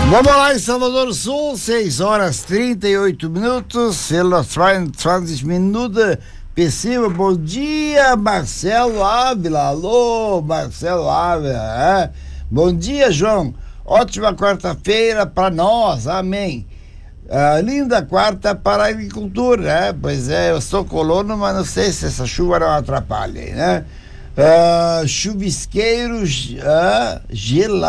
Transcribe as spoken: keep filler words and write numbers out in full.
Vamos lá em Salvador Sul, seis horas trinta e oito minutos, vinte minutos, possível. Bom dia, Marcelo Ávila. Alô, Marcelo Ávila. É? Bom dia, João. Ótima quarta-feira para nós, amém. Ah, linda quarta para a agricultura, é? Pois é, eu sou colono, mas não sei se essa chuva não atrapalha, né? Ah, chuvisqueiros ah, gelados.